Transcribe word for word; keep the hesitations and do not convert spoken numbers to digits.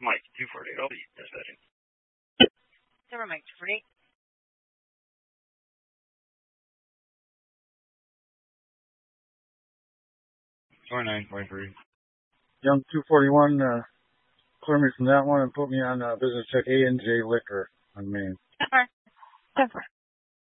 Mike, two forty-eight, I'll be dispatching. Silver Mike, two forty-eight. twenty-nine twenty-three. Young two forty-one, uh, clear me from that one and put me on uh, business check A and J Liquor on Main. Ten four. Ten four.